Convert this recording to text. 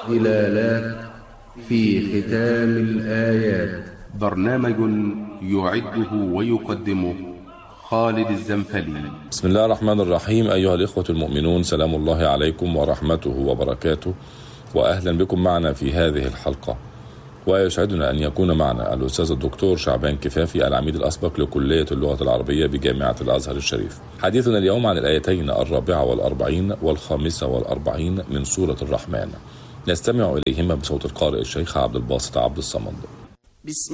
هلالات في ختام الآيات. برنامج يعده ويقدمه خالد الزنفلي. بسم الله الرحمن الرحيم. أيها الإخوة المؤمنون، سلام الله عليكم ورحمته وبركاته، وأهلا بكم معنا في هذه الحلقة. ويسعدنا أن يكون معنا الأستاذ الدكتور شعبان كفافي، العميد الأسبق لكلية اللغة العربية بجامعة الأزهر الشريف. حديثنا اليوم عن الآيتين 44 و45 من سورة الرحمن، نستمع إليهما بصوت القارئ الشيخ عبد الباسط عبد الصمد. بسم